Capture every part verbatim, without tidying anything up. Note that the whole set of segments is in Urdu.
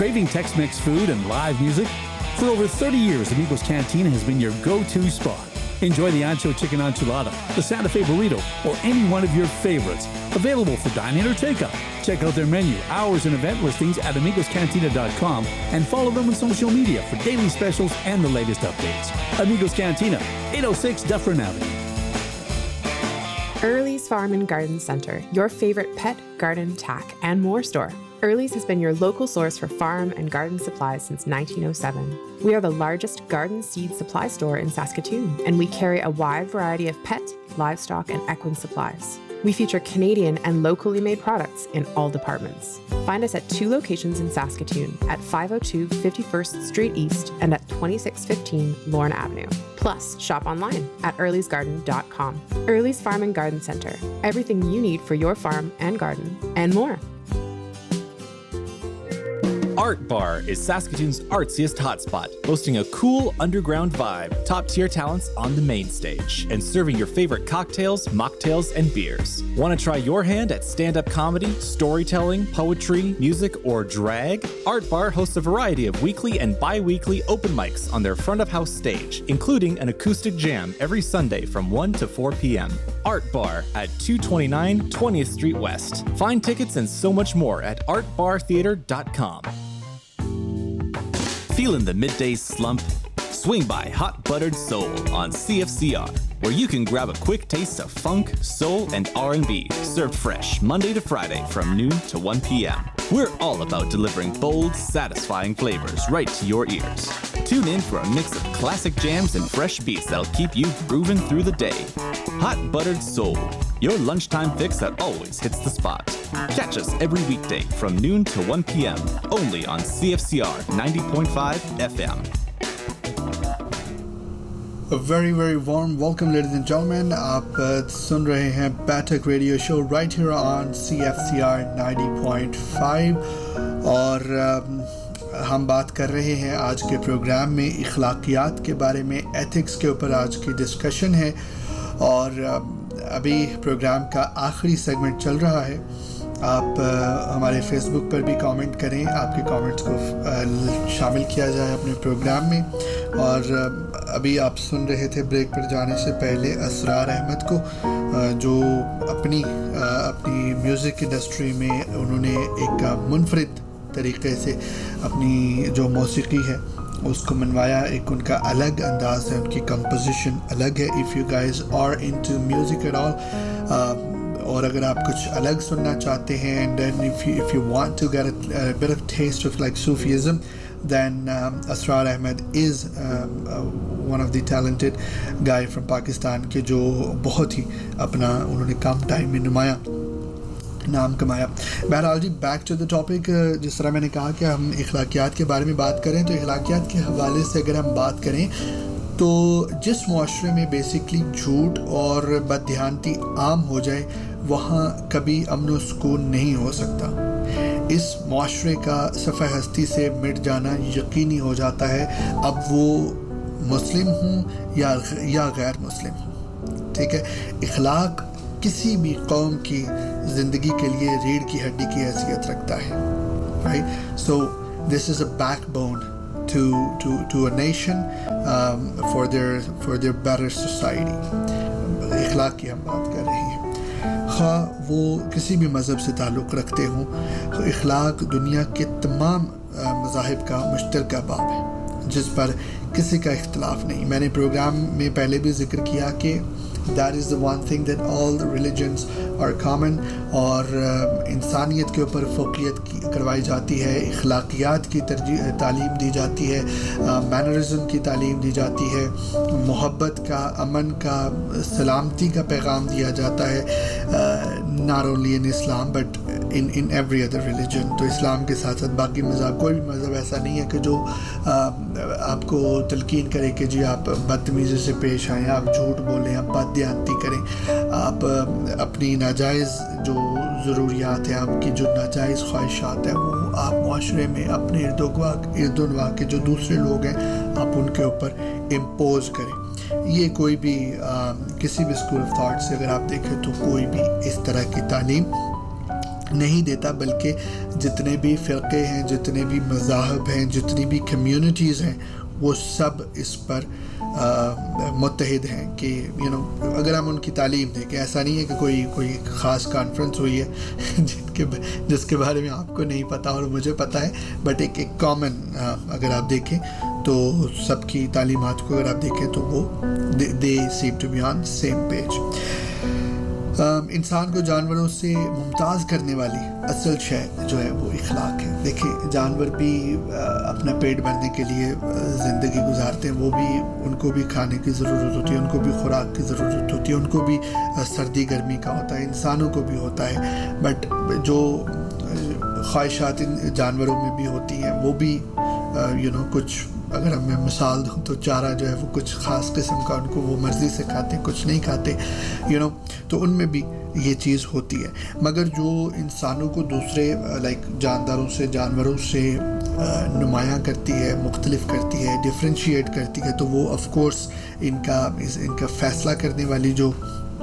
Craving Tex-Mex food and live music? For over thirty years, Amigos Cantina has been your go-to spot. Enjoy the Ancho Chicken Enchilada, the Santa Fe Burrito, or any one of your favorites. Available for dine-in or takeout. Check out their menu, hours, and event listings at amigos cantina dot com and follow them on social media for daily specials and the latest updates. Amigos Cantina, eight oh six Dufferin Avenue. Early's Farm and Garden Center, your favorite pet, garden, tack, and more store. Early's has been your local source for farm and garden supplies since nineteen oh seven. We are the largest garden seed supply store in Saskatoon, and we carry a wide variety of pet, livestock, and equine supplies. We feature Canadian and locally made products in all departments. Find us at two locations in Saskatoon, at five oh two fifty-first Street East and at twenty-six fifteen Lorne Avenue. Plus, shop online at earlys garden dot com. Early's Farm and Garden Center. Everything you need for your farm and garden, and more. Art Bar is Saskatoon's artsiest hotspot, boasting a cool underground vibe, top-tier talents on the main stage, and serving your favorite cocktails, mocktails, and beers. Want to try your hand at stand-up comedy, storytelling, poetry, music, or drag? Art Bar hosts a variety of weekly and bi-weekly open mics on their front-of-house stage, including an acoustic jam every Sunday from one to four p.m. Art Bar at two twenty-nine twentieth Street West. Find tickets and so much more at art bar theater dot com. Feeling the midday slump? Swing by Hot Buttered Soul on C F C R, where you can grab a quick taste of funk, soul, and R and B, served fresh Monday to Friday from noon to one p.m. We're all about delivering bold, satisfying flavors right to your ears. Tune in for a mix of classic jams and fresh beats that'll keep you grooving through the day. Hot Buttered Soul, your lunchtime fix that always hits the spot. Catch us every weekday from noon to one p.m. only on C F C R ninety point five F M. A very very warm welcome ladies and gentlemen. आप uh, सुन रहे हैं बैठक radio show right here on C F C R ninety point five और uh, हम बात कर रहे हैं आज के प्रोग्राम में इखलाकियात के बारे में, एथिक्स के ऊपर आज की डिस्कशन है और uh, अभी प्रोग्राम का आखिरी सेगमेंट चल रहा है. आप uh, हमारे फेसबुक पर भी कमेंट करें, आपके कमेंट्स को uh, शामिल किया जाए अपने प्रोग्राम में. और uh, अभी आप सुन रहे थे ब्रेक पर जाने से पहले असरार अहमद को, uh, जो अपनी uh, अपनी म्यूज़िक इंडस्ट्री में उन्होंने एक uh, मुनफरिद तरीक़े से अपनी जो मौसीकी है उसको मनवाया. एक उनका अलग अंदाज़ है, उनकी कंपोजिशन अलग है. If you guys are into music at all, और अगर आप कुछ अलग सुनना चाहते हैं, and then if you if you want to get a bit of test of like Sufism, then um, Asrar Ahmed is um, uh, one of the talented guy from Pakistan के जो बहुत ही अपना उन्होंने कम टाइम में नुमाया नाम कमाया. बहरहाल जी, बैक टू द टॉपिक. जिस तरह मैंने कहा कि हम इखलाकियात के बारे में बात करें, तो इखलाकियात के हवाले से अगर हम बात करें तो जिस मुआशरे में बेसिकली झूठ और बदध्यानती आम हो जाए वहाँ कभी अमन व सुकून नहीं हो सकता. इस मुआशरे का सफ़े हस्ती से मिट जाना यकीनी हो जाता है, अब वो मुस्लिम हूँ या या गैर मुस्लिम हूँ. ठीक है, इखलाक किसी भी कौम की ज़िंदगी के लिए रीढ़ की हड्डी की हैसियत रखता है. Right, so this is a backbone to to to a nation um, for their for their better society. इखलाक की हम बात कर रहे हैं, खा वो किसी भी मज़हब से ताल्लुक़ रखते हों. तो इखलाक दुनिया के तमाम मज़ाहिब का मुश्तरका बाब है जिस पर किसी का इख्तलाफ नहीं. मैंने प्रोग्राम में पहले भी ज़िक्र किया कि that is the one thing that all the religions are common, और uh, इंसानियत के ऊपर फ़ोक़ियत करवाई जाती है, इखलाकियात की तरजीह तालीम दी जाती है, मैनरिज़म की तालीम दी जाती है, मोहब्बत का, अमन का, सलामती का पैगाम दिया जाता है, not only in Islam but in in every other religion. तो इस्लाम के साथ साथ बाकी मज़हब, कोई भी मज़हब ऐसा नहीं है कि जो आ, आपको तलकीन करे कि जी आप बदतमीज़ी से पेश आएँ, आप झूठ बोलें, आप बददियानती करें, आप अपनी नाजायज़ जो ज़रूरियात हैं, आपकी जो नाजायज़ ख्वाहिशात हैं, वो आप माशरे में अपने इर्द गिर्द के जो दूसरे लोग हैं आप उनके ऊपर इम्पोज़ करें. ये कोई भी आ, किसी भी स्कूल ऑफ थॉट से अगर आप देखें तो कोई भी इस तरह की तालीम نہیں دیتا, بلکہ جتنے بھی فرقے ہیں, جتنے بھی مذاہب ہیں, جتنی بھی کمیونٹیز ہیں, وہ سب اس پر متحد ہیں کہ یو نو اگر ہم ان کی تعلیم دیکھیں, ایسا نہیں ہے کہ کوئی کوئی خاص کانفرنس ہوئی ہے جن کے جس کے بارے میں آپ کو نہیں پتہ اور مجھے پتہ ہے, بٹ ایک ایک کامن اگر آپ دیکھیں تو سب کی تعلیمات کو اگر آپ دیکھیں تو وہ دے same to be on same page. انسان کو جانوروں سے ممتاز کرنے والی اصل شے جو ہے وہ اخلاق ہے. دیکھیں جانور بھی اپنا پیٹ بھرنے کے لیے زندگی گزارتے ہیں, وہ بھی ان کو بھی کھانے کی ضرورت ہوتی ہے, ان کو بھی خوراک کی ضرورت ہوتی ہے, ان کو بھی سردی گرمی کا ہوتا ہے, انسانوں کو بھی ہوتا ہے, بٹ جو خواہشات جانوروں میں بھی ہوتی ہیں وہ بھی یو نو کچھ اگر میں مثال دوں تو چارہ جو ہے وہ کچھ خاص قسم کا ان کو وہ مرضی سے کھاتے ہیں, کچھ نہیں کھاتے یو نو تو ان میں بھی یہ چیز ہوتی ہے. مگر جو انسانوں کو دوسرے لائک جانداروں سے جانوروں سے نمایاں کرتی ہے, مختلف کرتی ہے, ڈفرینشیٹ کرتی ہے, تو وہ آف کورس ان کا ان کا فیصلہ کرنے والی جو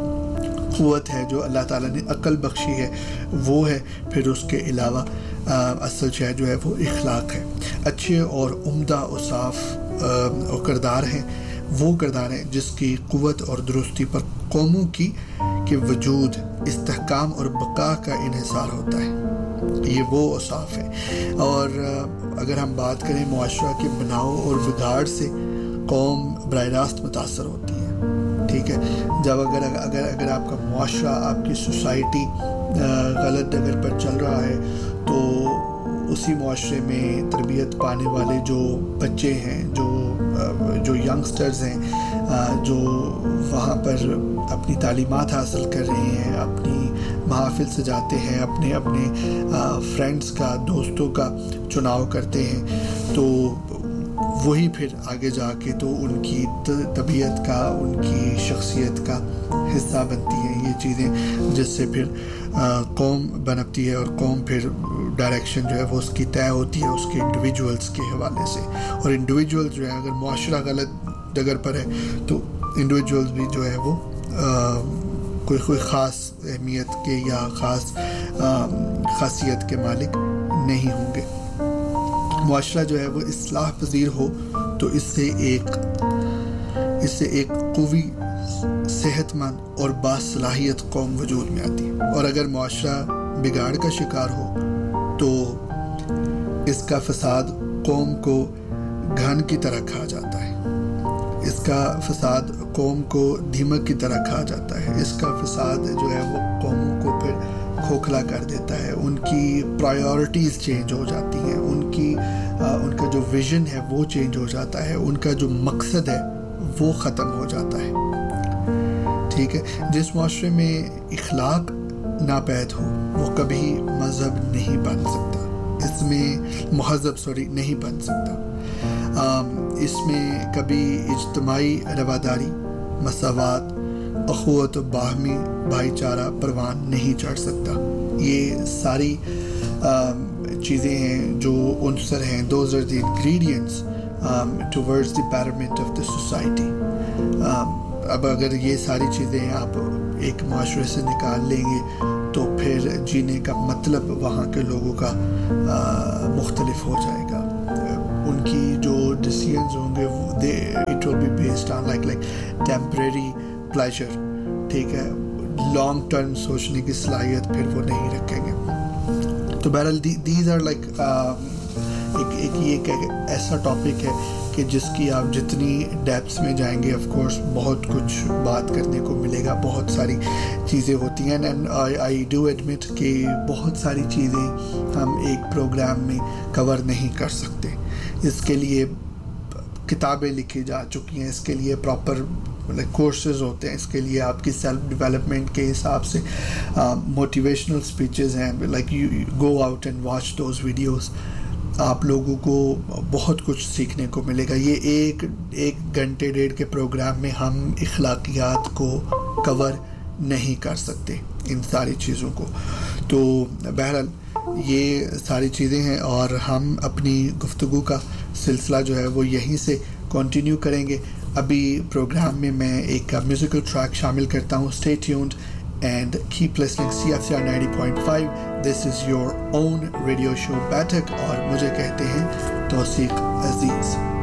قوت ہے جو اللہ تعالیٰ نے عقل بخشی ہے وہ ہے. پھر اس کے علاوہ اصل شے جو ہے وہ اخلاق ہے. اچھے اور عمدہ اور صاف کردار ہیں وہ کردار ہیں جس کی قوت اور درستی پر قوموں کی کے وجود, استحکام اور بقا کا انحصار ہوتا ہے. یہ وہ اوصاف ہے. اور اگر ہم بات کریں معاشرہ کے بناؤ اور بگاڑ سے قوم براہ راست متاثر ہوتی ہے. ٹھیک ہے, جب اگر اگر اگر آپ کا معاشرہ, آپ کی سوسائٹی غلط ڈگر پر چل رہا ہے تو اسی معاشرے میں تربیت پانے والے جو بچے ہیں, جو جو ینگسٹرز ہیں, جو وہاں پر اپنی تعلیمات حاصل کر رہے ہیں, اپنی محافل سے جاتے ہیں, اپنے اپنے فرینڈز کا, دوستوں کا چناؤ کرتے ہیں, تو وہی پھر آگے جا کے تو ان کی طبیعت کا, ان کی شخصیت کا حصہ بنتی ہیں یہ چیزیں, جس سے پھر قوم بنتی ہے, اور قوم پھر ڈائریکشن جو ہے وہ اس کی طے ہوتی ہے اس کے انڈیویجولز کے حوالے سے. اور انڈیویجول جو ہے اگر معاشرہ غلط ڈگر پر ہے تو انڈیویجولز بھی جو ہے وہ کوئی کوئی خاص اہمیت کے یا خاص خاصیت کے مالک نہیں ہوں گے. معاشرہ جو ہے وہ اصلاح پذیر ہو تو اس سے ایک اس سے ایک قوی, صحت مند اور باصلاحیت قوم وجود میں آتی ہے. اور اگر معاشرہ بگاڑ کا شکار ہو تو اس کا فساد قوم کو گھن کی طرح کھا جاتا ہے, اس کا فساد قوم کو دیمک کی طرح کھا جاتا ہے, اس کا فساد جو ہے وہ قوموں کو پھر کھوکھلا کر دیتا ہے, ان کی پرائیورٹیز چینج ہو جاتی ہیں, ان کی ان کا جو ویژن ہے وہ چینج ہو جاتا ہے, ان کا جو مقصد ہے وہ ختم ہو جاتا ہے. ٹھیک ہے, جس معاشرے میں اخلاق ناپید ہو وہ کبھی مذہب نہیں بن سکتا, اس میں مہذب سوری نہیں بن سکتا, اس میں کبھی اجتماعی رواداری, مساوات, اخوت و باہمی بھائی چارہ پروان نہیں چڑھ سکتا. یہ ساری چیزیں ہیں جو عنصر ہیں, those are the ingredients towards the betterment of the society. اب اگر یہ ساری چیزیں آپ ایک معاشرے سے نکال لیں گے تو پھر جینے کا مطلب وہاں کے لوگوں کا مختلف ہو جائے گا. ان کی جو ڈیسیژنز ہوں گے they it will be based on like like temporary pleasure. ٹھیک ہے, لانگ ٹرم سوچنے کی صلاحیت پھر وہ نہیں رکھیں گے. تو بہرحال دیز آر لائک ایک ایک یہ ایک ایسا ٹاپک ہے کہ جس کی آپ جتنی ڈیپتھس میں جائیں گے آف کورس بہت کچھ بات کرنے کو ملے گا, بہت ساری چیزیں ہوتی ہیں. اینڈ آئی ڈو ایڈمٹ کہ بہت ساری چیزیں ہم ایک پروگرام میں کور نہیں کر سکتے. اس کے لیے کتابیں لکھی جا چکی ہیں, اس کے لیے پراپر لائک کورسز ہوتے ہیں, اس کے لیے آپ کی سیلف ڈیولپمنٹ کے حساب سے موٹیویشنل اسپیچز ہیں, like you go out and watch those videos. آپ لوگوں کو بہت کچھ سیکھنے کو ملے گا. یہ ایک ایک گھنٹے ڈیڑھ کے پروگرام میں ہم اخلاقیات کو کور نہیں کر سکتے ان ساری چیزوں کو. تو بہرحال یہ ساری چیزیں ہیں اور ہم اپنی گفتگو کا سلسلہ جو ہے وہ یہیں سے کنٹینیو کریں گے. ابھی پروگرام میں میں ایک میوزیکل ٹریک شامل کرتا ہوں. Stay tuned, and keep listening C F C R ninety point five. This is your own radio show بیٹھک اور مجھے کہتے ہیں توثیق عزیز.